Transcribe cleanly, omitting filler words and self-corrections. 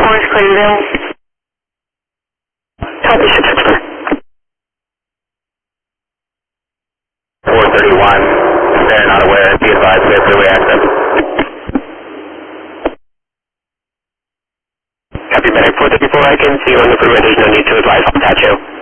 4 is clear available. Copy, 664. 431, they're not aware. Be advised, we have freeway access. Copy, Medic 434, I can see you on the freeway. There's no need to advise. I'll patch you.